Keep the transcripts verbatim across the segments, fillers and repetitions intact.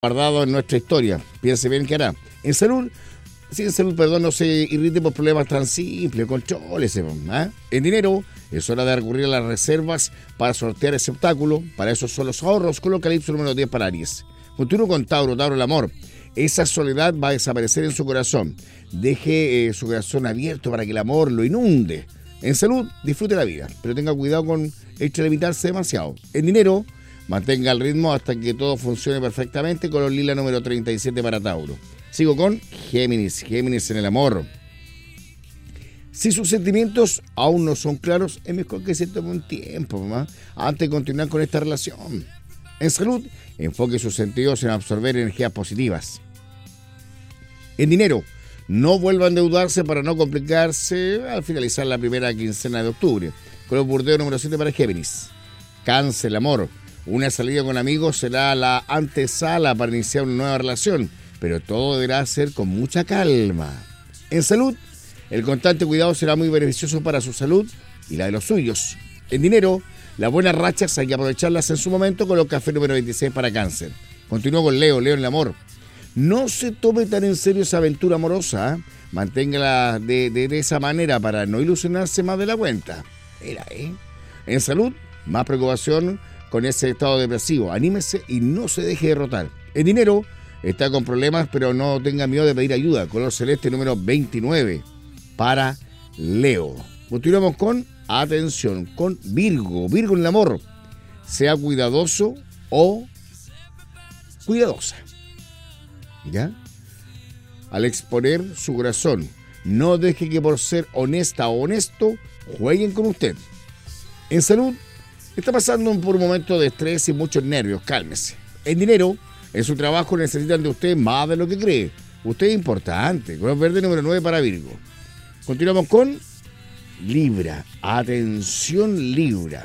guardado en nuestra historia. Piense bien qué hará. En salud, sí, en salud, perdón, no se irrite por problemas tan simples, contrólese. ¿eh? En dinero, es hora de recurrir a las reservas para sortear ese obstáculo. Para eso son los ahorros con el Calipso número diez para Aries. Continúo con Tauro, Tauro, el amor. Esa soledad va a desaparecer en su corazón. Deje eh, su corazón abierto para que el amor lo inunde. En salud, disfrute la vida, pero tenga cuidado con extralimitarse demasiado. En dinero, mantenga el ritmo hasta que todo funcione perfectamente. Color lila número treinta y siete para Tauro. Sigo con Géminis, Géminis en el amor. Si sus sentimientos aún no son claros, es mejor que se tome un tiempo, mamá, antes de continuar con esta relación. En salud, enfoque sus sentidos en absorber energías positivas. En dinero, no vuelva a endeudarse para no complicarse al finalizar la primera quincena de octubre. Color burdeo número siete para Géminis. Cáncer, amor. Una salida con amigos será la antesala para iniciar una nueva relación, pero todo deberá ser con mucha calma. En salud, el constante cuidado será muy beneficioso para su salud y la de los suyos. En dinero, las buenas rachas hay que aprovecharlas en su momento con los café número veintiséis para Cáncer. Continúo con Leo, Leo en el amor. No se tome tan en serio esa aventura amorosa, ¿eh? Manténgala de, de, de esa manera para no ilusionarse más de la cuenta. Era, ¿eh? En salud, más preocupación con ese estado depresivo. Anímese y no se deje derrotar. En dinero, está con problemas, pero no tenga miedo de pedir ayuda. Color celeste número veintinueve para Leo. Continuamos con atención, con Virgo. Virgo en el amor. Sea cuidadoso o cuidadosa. ¿Ya? Al exponer su corazón, no deje que por ser honesta o honesto jueguen con usted. En salud, está pasando por un momento de estrés y muchos nervios, cálmese. En dinero, en su trabajo necesitan de usted más de lo que cree. Usted es importante. Color verde número nueve para Virgo. Continuamos con Libra. Atención, Libra.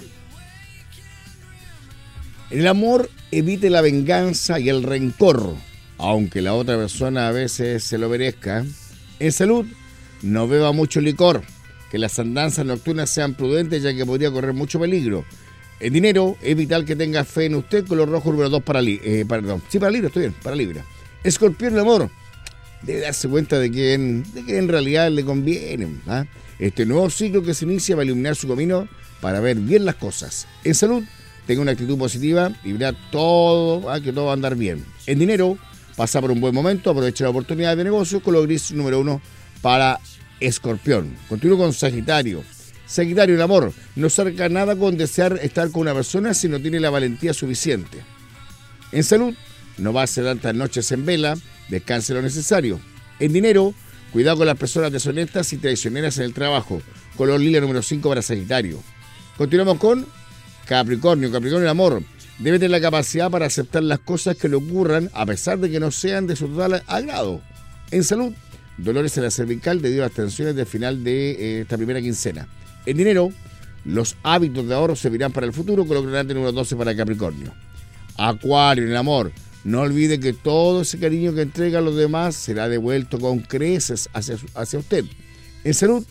En el amor, evite la venganza y el rencor, aunque la otra persona a veces se lo merezca. En salud, no beba mucho licor. Que las andanzas nocturnas sean prudentes, ya que podría correr mucho peligro. En dinero, es vital que tenga fe en usted. Color rojo número dos para, li eh, perdón. Sí, para Libra, estoy bien, para Libra. Escorpión, el amor. Debe darse cuenta de que en, de que en realidad le conviene. ¿eh? Este nuevo ciclo que se inicia va a iluminar su camino para ver bien las cosas. En salud, tenga una actitud positiva y verá todo, ¿eh? que todo va a andar bien. En dinero, pasa por un buen momento, aprovecha la oportunidad de negocio. Color gris número uno para Escorpión. Continúo con Sagitario. Sagitario, el amor. No saca nada con desear estar con una persona si no tiene la valentía suficiente. En salud, no va a hacer tantas noches en vela, descanse lo necesario. En dinero, cuidado con las personas deshonestas y traicioneras en el trabajo. Color lila número cinco para Sagitario. Continuamos con Capricornio. Capricornio, el amor. Debe tener la capacidad para aceptar las cosas que le ocurran a pesar de que no sean de su total agrado. En salud, dolores en la cervical debido a las tensiones del final de eh, esta primera quincena. En dinero, los hábitos de ahorro servirán para el futuro. Color granate número doce para Capricornio. Acuario, en el amor. No olvide que todo ese cariño que entrega a los demás será devuelto con creces hacia, hacia usted. En salud,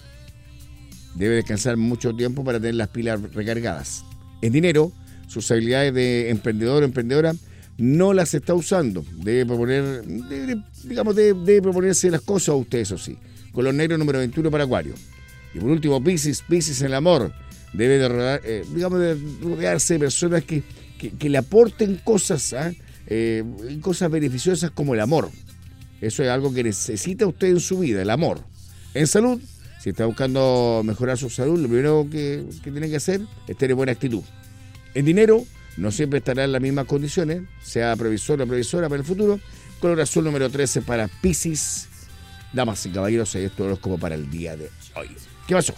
debe descansar mucho tiempo para tener las pilas recargadas. En dinero, sus habilidades de emprendedor o emprendedora no las está usando. Debe proponer, debe, digamos, debe, debe proponerse las cosas a usted, eso sí. Color negro número veintiuno para Acuario. Y por último, Piscis, Piscis en el amor. Debe de rodear, eh, digamos, de rodearse de personas que, que, que le aporten cosas, ¿eh? Eh, cosas beneficiosas como el amor. Eso es algo que necesita usted en su vida, el amor. En salud, si está buscando mejorar su salud, lo primero que, que tiene que hacer es tener buena actitud. En dinero, no siempre estará en las mismas condiciones, sea previsor o previsora para el futuro. Color azul número trece para Piscis. Damas y caballeros, esto es como para el día de hoy. ¿Qué pasó?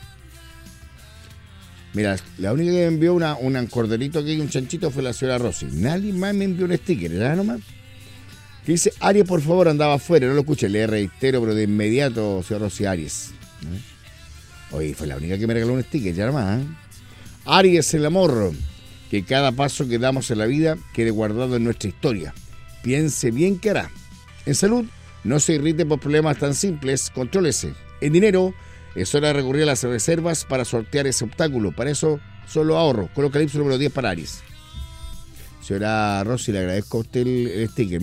Mira, la única que me envió una, un corderito aquí y un chanchito fue la señora Rosy. Nadie más me envió un sticker, ¿verdad nomás? Que dice, Aries, por favor, andaba afuera. No lo escuché, le reitero, pero de inmediato, señora Rosy, Aries. ¿Eh? Oye, fue la única que me regaló un sticker, ya nomás. ¿eh? Aries, el amor. Que cada paso que damos en la vida quede guardado en nuestra historia. Piense bien qué hará. En salud, no se irrite por problemas tan simples, contrólese. En dinero, es hora de recurrir a las reservas para sortear ese obstáculo. Para eso, solo ahorro. Con los Calipso número diez para Aries. Señora Rossi, le agradezco a usted el, el sticker.